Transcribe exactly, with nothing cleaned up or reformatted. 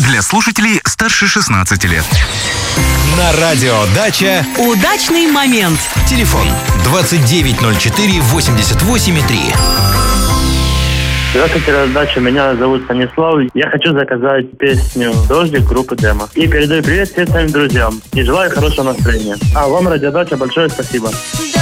Для слушателей старше шестнадцати лет. На радио «Дача» удачный момент. Телефон двадцать девять ноль четыре восемьдесят восемь три. Здравствуйте, раздача. Меня зовут Станислав. Я хочу заказать песню «Дождик» группы Демо. И передаю привет всем своим друзьям. И желаю хорошего настроения. А вам, радиодача, большое спасибо.